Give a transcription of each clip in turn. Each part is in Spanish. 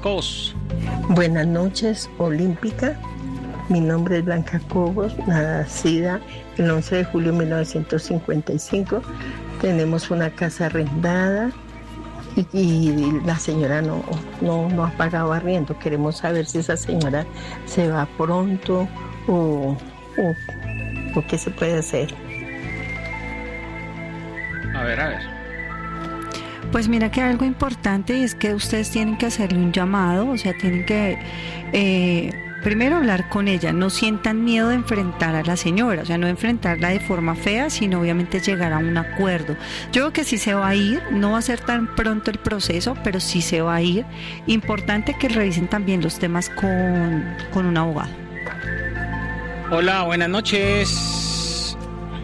Cobos. Buenas noches, Olímpica. Mi nombre es Blanca Cobos, nacida el 11 de julio de 1955. Tenemos una casa arrendada y la señora no ha pagado arriendo. Queremos saber si esa señora se va pronto o qué se puede hacer. A ver. Pues mira que algo importante es que ustedes tienen que hacerle un llamado, o sea, tienen que primero hablar con ella, no sientan miedo de enfrentar a la señora, o sea, no enfrentarla de forma fea, sino obviamente llegar a un acuerdo. Yo creo que sí se va a ir, no va a ser tan pronto el proceso, pero sí se va a ir. Importante que revisen también los temas con un abogado. Hola, buenas noches.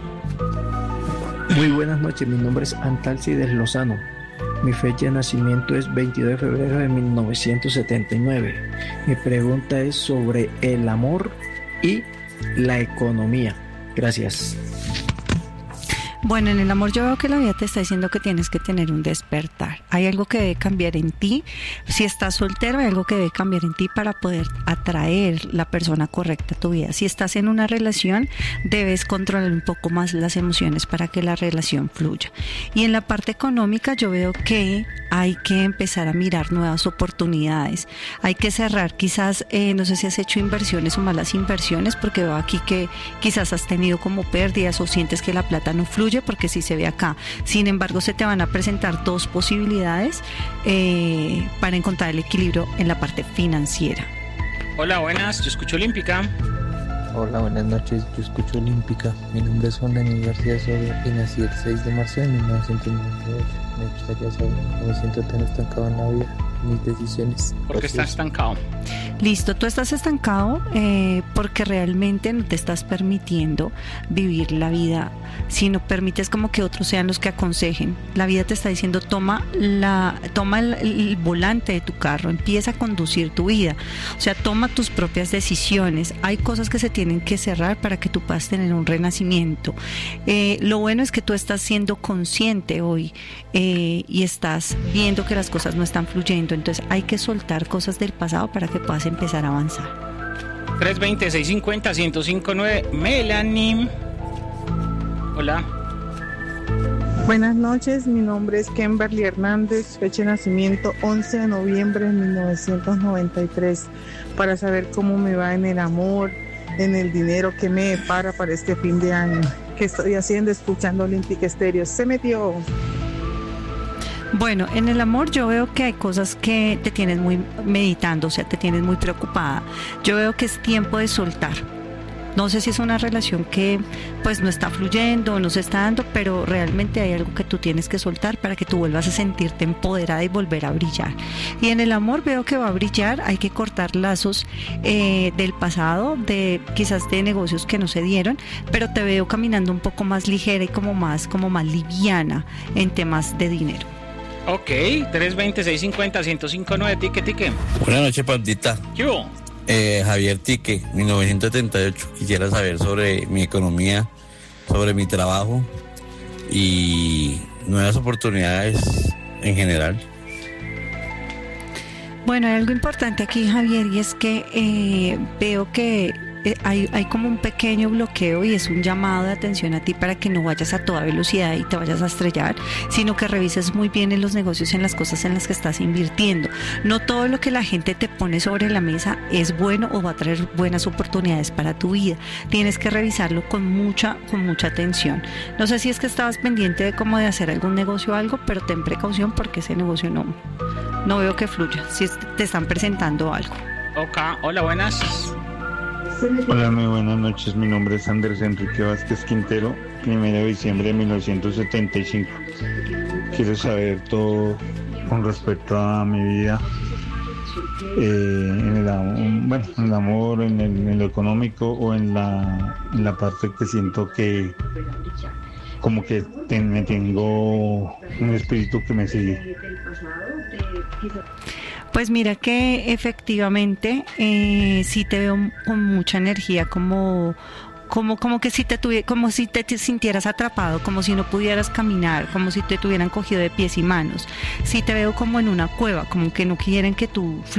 Muy buenas noches, mi nombre es Antalcides Lozano. Mi fecha de nacimiento es 22 de febrero de 1979. Mi pregunta es sobre el amor y la economía. Gracias. Bueno, en el amor yo veo que la vida te está diciendo que tienes que tener un despertar. Hay algo que debe cambiar en ti. Si estás soltero, hay algo que debe cambiar en ti para poder atraer la persona correcta a tu vida. Si estás en una relación, debes controlar un poco más las emociones para que la relación fluya. Y en la parte económica yo veo que hay que empezar a mirar nuevas oportunidades. Hay que cerrar quizás, no sé si has hecho inversiones o malas inversiones, porque veo aquí que quizás has tenido como pérdidas o sientes que la plata no fluye, porque sí se ve acá. Sin embargo, se te van a presentar dos posibilidades para encontrar el equilibrio en la parte financiera. Hola, buenas, yo escucho Olímpica. Hola, buenas noches, yo escucho Olímpica. Mi nombre es Juan Daniel García Soria y nací el 6 de marzo de 1998. Me gustaría saber cómo me siento tan estancado en la vida, mis decisiones. ¿Por qué estás estancado? Listo, tú estás estancado porque realmente no te estás permitiendo vivir la vida, sino permites como que otros sean los que aconsejen. La vida te está diciendo toma el volante de tu carro, empieza a conducir tu vida, o sea, toma tus propias decisiones. Hay cosas que se tienen que cerrar para que tú puedas tener un renacimiento. Lo bueno es que tú estás siendo consciente hoy y estás viendo que las cosas no están fluyendo, entonces hay que soltar cosas del pasado para que puedas empezar a avanzar. 320-650-1059, Melanie. Hola. Buenas noches, mi nombre es Kimberly Hernández, fecha de nacimiento 11 de noviembre de 1993, para saber cómo me va en el amor, en el dinero, que me depara para este fin de año. ¿Qué estoy haciendo? Escuchando Olímpica Estéreo. Se metió. Bueno, en el amor yo veo que hay cosas que te tienes muy meditando, o sea, te tienes muy preocupada. Yo veo que es tiempo de soltar. No sé si es una relación que pues no está fluyendo, no se está dando, pero realmente hay algo que tú tienes que soltar para que tú vuelvas a sentirte empoderada y volver a brillar. Y en el amor veo que va a brillar, hay que cortar lazos del pasado, quizás de negocios que no se dieron, pero te veo caminando un poco más ligera y como más liviana en temas de dinero. Ok, 320-650-1059, tique. Buenas noches, Pandita. ¿Qué hubo? Javier Tique, 1978. Quisiera saber sobre mi economía, sobre mi trabajo y nuevas oportunidades en general. Bueno, hay algo importante aquí, Javier, y es que veo que hay como un pequeño bloqueo y es un llamado de atención a ti para que no vayas a toda velocidad y te vayas a estrellar, sino que revises muy bien en los negocios, en las cosas en las que estás invirtiendo. No todo lo que la gente te pone sobre la mesa es bueno o va a traer buenas oportunidades para tu vida. Tienes que revisarlo con mucha atención. No sé si es que estabas pendiente de cómo de hacer algún negocio o algo, pero ten precaución porque ese negocio no veo que fluya, si te están presentando algo. Ok, hola, buenas. Hola, muy buenas noches. Mi nombre es Andrés Enrique Vázquez Quintero, 1 de diciembre de 1975. Quiero saber todo con respecto a mi vida, en el amor, en lo económico o en la parte que siento que como que me tengo un espíritu que me sigue. Pues mira que efectivamente sí te veo con mucha energía, como que si como si te sintieras atrapado, como si no pudieras caminar, como si te tuvieran cogido de pies y manos. Sí te veo como en una cueva, como que no quieren que tú